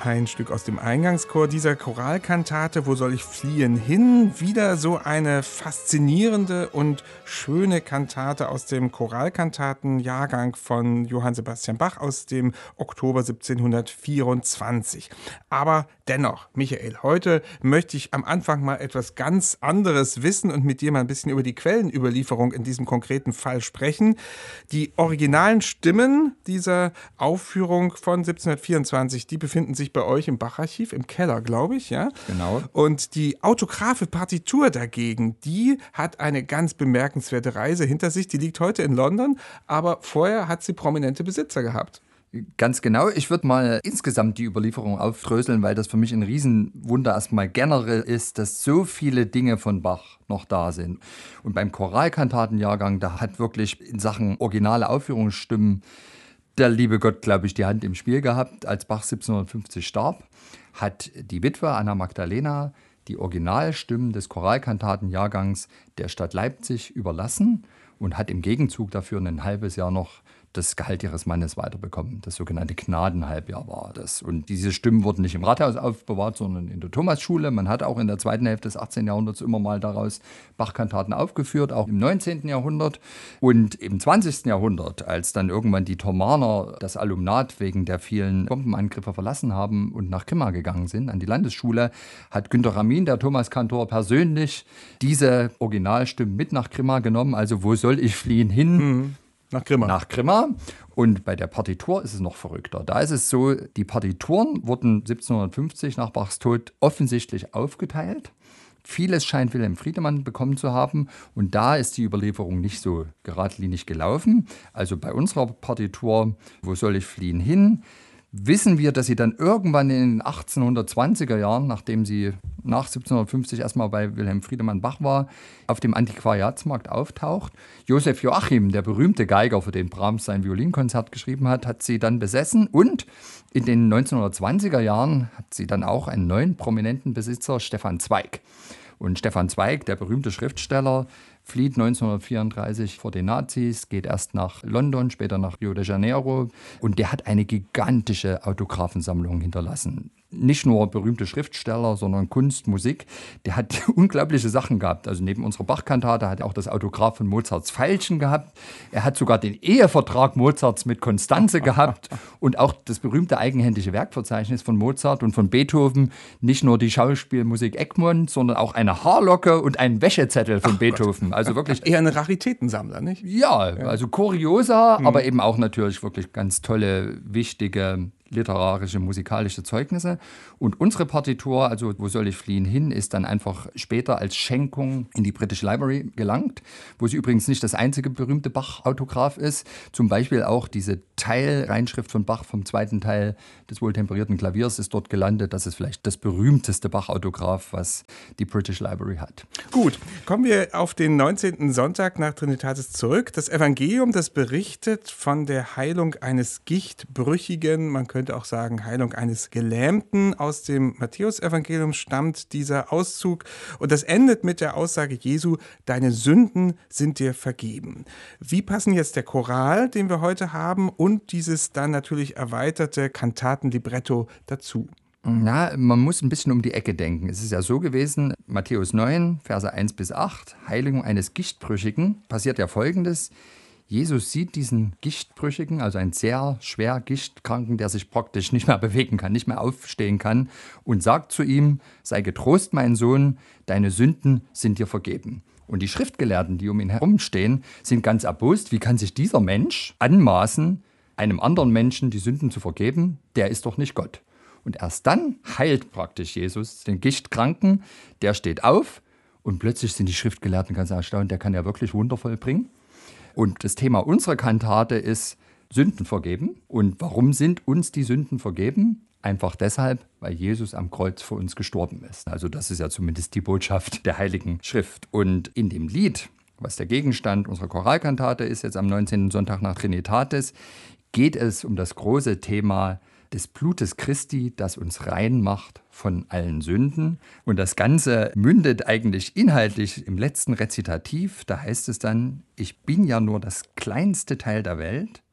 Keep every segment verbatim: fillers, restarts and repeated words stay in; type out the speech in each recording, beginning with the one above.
ein Stück aus dem Eingangschor dieser Choralkantate, Wo soll ich fliehen hin? Wieder so eine faszinierende und schöne Kantate aus dem Choralkantatenjahrgang von Johann Sebastian Bach aus dem Oktober siebzehnhundertvierundzwanzig. Aber dennoch, Michael, heute möchte ich am Anfang mal etwas ganz anderes wissen und mit dir mal ein bisschen über die Quellenüberlieferung in diesem konkreten Fall sprechen. Die originalen Stimmen dieser Aufführung von siebzehnhundertvierundzwanzig, die befinden sich bei euch im Bacharchiv, im Keller, glaube ich, ja? Genau. Und die autographe Partitur dagegen, die hat eine ganz bemerkenswerte Reise hinter sich. Die liegt heute in London, aber vorher hat sie prominente Besitzer gehabt. Ganz genau. Ich würde mal insgesamt die Überlieferung aufdröseln, weil das für mich ein Riesenwunder erstmal generell ist, dass so viele Dinge von Bach noch da sind. Und beim Choralkantatenjahrgang, da hat wirklich in Sachen originale Aufführungsstimmen der liebe Gott, glaube ich, die Hand im Spiel gehabt. Als Bach siebzehnhundertfünfzig starb, hat die Witwe Anna Magdalena die Originalstimmen des Choralkantatenjahrgangs der Stadt Leipzig überlassen und hat im Gegenzug dafür ein halbes Jahr noch das Gehalt ihres Mannes weiterbekommen. Das sogenannte Gnadenhalbjahr war das. Und diese Stimmen wurden nicht im Rathaus aufbewahrt, sondern in der Thomasschule. Man hat auch in der zweiten Hälfte des achtzehnten Jahrhunderts immer mal daraus Bachkantaten aufgeführt, auch im neunzehnten Jahrhundert. Und im zwanzigsten Jahrhundert, als dann irgendwann die Thomaner das Alumnat wegen der vielen Bombenangriffe verlassen haben und nach Grimma gegangen sind, an die Landesschule, hat Günter Ramin, der Thomaskantor, persönlich diese Originalstimmen mit nach Grimma genommen. Also wo soll ich fliehen hin? Mhm. Nach Grimma. Nach Grimma. Und bei der Partitur ist es noch verrückter. Da ist es so, die Partituren wurden siebzehnhundertfünfzig nach Bachs Tod offensichtlich aufgeteilt. Vieles scheint Wilhelm Friedemann bekommen zu haben. Und da ist die Überlieferung nicht so geradlinig gelaufen. Also bei unserer Partitur, Wo soll ich fliehen hin? Wissen wir, dass sie dann irgendwann in den achtzehnhundertzwanziger Jahren, nachdem sie nach siebzehnhundertfünfzig erstmal bei Wilhelm Friedemann Bach war, auf dem Antiquariatsmarkt auftaucht. Josef Joachim, der berühmte Geiger, für den Brahms sein Violinkonzert geschrieben hat, hat sie dann besessen. Und in den neunzehnhundertzwanziger Jahren hat sie dann auch einen neuen prominenten Besitzer, Stefan Zweig. Und Stefan Zweig, der berühmte Schriftsteller, flieht neunzehnhundertvierunddreißig vor den Nazis, geht erst nach London, später nach Rio de Janeiro. Und der hat eine gigantische Autographensammlung hinterlassen. Nicht nur berühmte Schriftsteller, sondern Kunst, Musik. Der hat unglaubliche Sachen gehabt. Also neben unserer Bachkantate hat er auch das Autograph von Mozarts Veilchen gehabt. Er hat sogar den Ehevertrag Mozarts mit Constanze gehabt und auch das berühmte eigenhändige Werkverzeichnis von Mozart und von Beethoven. Nicht nur die Schauspielmusik Egmont, sondern auch eine Haarlocke und einen Wäschezettel von Ach Beethoven. Gott. Also wirklich eher eine Raritätensammler, nicht? Ja, also kurioser, hm. aber eben auch natürlich wirklich ganz tolle, wichtige literarische, musikalische Zeugnisse. Und unsere Partitur, also Wo soll ich fliehen hin, ist dann einfach später als Schenkung in die British Library gelangt, wo sie übrigens nicht das einzige berühmte Bach-Autograph ist. Zum Beispiel auch diese Teilreinschrift von Bach vom zweiten Teil des Wohltemperierten Klaviers ist dort gelandet. Das ist vielleicht das berühmteste Bach-Autograph, was die British Library hat. Gut, kommen wir auf den neunzehnten Sonntag nach Trinitatis zurück. Das Evangelium, das berichtet von der Heilung eines Gichtbrüchigen, man könnte auch sagen Heilung eines Gelähmten. Aus dem Matthäusevangelium stammt dieser Auszug und das endet mit der Aussage Jesu, deine Sünden sind dir vergeben. Wie passen jetzt der Choral, den wir heute haben, und dieses dann natürlich erweiterte Kantatenlibretto dazu? Na, man muss ein bisschen um die Ecke denken. Es ist ja so gewesen, Matthäus neun, Verse eins bis acht, Heiligung eines Gichtbrüchigen, passiert ja Folgendes. Jesus sieht diesen Gichtbrüchigen, also einen sehr schwer Gichtkranken, der sich praktisch nicht mehr bewegen kann, nicht mehr aufstehen kann, und sagt zu ihm, sei getrost, mein Sohn, deine Sünden sind dir vergeben. Und die Schriftgelehrten, die um ihn herumstehen, sind ganz erbost. Wie kann sich dieser Mensch anmaßen, einem anderen Menschen die Sünden zu vergeben? Der ist doch nicht Gott. Und erst dann heilt praktisch Jesus den Gichtkranken, der steht auf und plötzlich sind die Schriftgelehrten ganz erstaunt, der kann ja wirklich Wunder vollbringen. Und das Thema unserer Kantate ist Sünden vergeben. Und warum sind uns die Sünden vergeben? Einfach deshalb, weil Jesus am Kreuz für uns gestorben ist. Also das ist ja zumindest die Botschaft der Heiligen Schrift. Und in dem Lied, was der Gegenstand unserer Choralkantate ist, jetzt am neunzehnten Sonntag nach Trinitatis, geht es um das große Thema des Blutes Christi, das uns rein macht von allen Sünden. Und das Ganze mündet eigentlich inhaltlich im letzten Rezitativ. Da heißt es dann, ich bin ja nur das kleinste Teil der Welt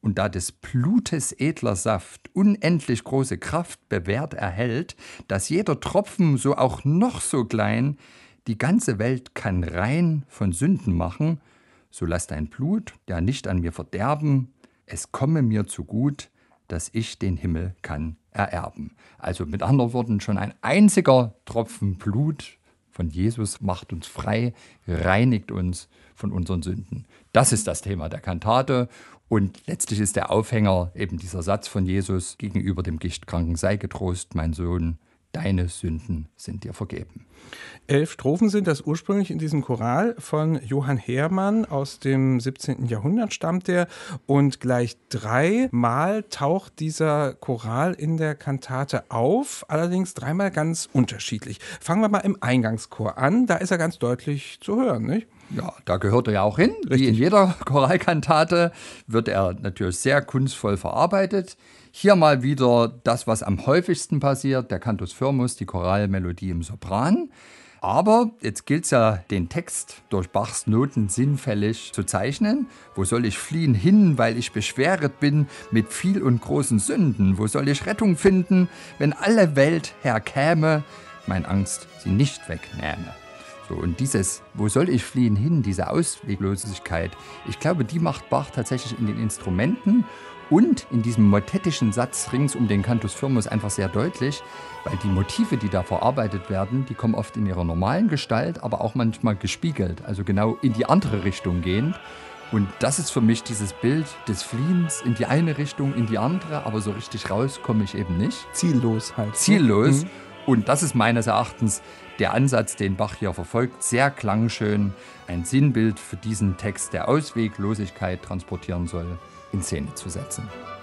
Und da des Blutes edler Saft unendlich große Kraft bewährt erhält, dass jeder Tropfen, so auch noch so klein, die ganze Welt kann rein von Sünden machen, so lass dein Blut ja nicht an mir verderben, es komme mir zu gut, dass ich den Himmel kann ererben. Also mit anderen Worten, schon ein einziger Tropfen Blut von Jesus macht uns frei, reinigt uns von unseren Sünden. Das ist das Thema der Kantate. Und letztlich ist der Aufhänger eben dieser Satz von Jesus gegenüber dem Gichtkranken: Sei getrost, mein Sohn, deine Sünden sind dir vergeben. Elf Strophen sind das ursprünglich in diesem Choral von Johann Hermann aus dem siebzehnten Jahrhundert stammt der. Und gleich dreimal taucht dieser Choral in der Kantate auf, allerdings dreimal ganz unterschiedlich. Fangen wir mal im Eingangschor an, da ist er ganz deutlich zu hören, nicht? Ja, da gehört er ja auch hin. Richtig. Wie in jeder Choralkantate wird er natürlich sehr kunstvoll verarbeitet. Hier mal wieder das, was am häufigsten passiert, der Cantus firmus, die Choralmelodie im Sopran. Aber jetzt gilt es ja, den Text durch Bachs Noten sinnfällig zu zeichnen. Wo soll ich fliehen hin, weil ich beschweret bin mit viel und großen Sünden? Wo soll ich Rettung finden, wenn alle Welt herkäme, mein Angst sie nicht wegnähme? So, und dieses, wo soll ich fliehen hin, diese Ausweglosigkeit, ich glaube, die macht Bach tatsächlich in den Instrumenten und in diesem motettischen Satz rings um den Cantus firmus einfach sehr deutlich, weil die Motive, die da verarbeitet werden, die kommen oft in ihrer normalen Gestalt, aber auch manchmal gespiegelt, also genau in die andere Richtung gehend. Und das ist für mich dieses Bild des Fliehens in die eine Richtung, in die andere, aber so richtig raus komme ich eben nicht. Ziellos halt. Ziellos. Mhm. Und das ist meines Erachtens der Ansatz, den Bach hier verfolgt. Sehr klangschön, ein Sinnbild für diesen Text, der Ausweglosigkeit transportieren soll, in Szene zu setzen.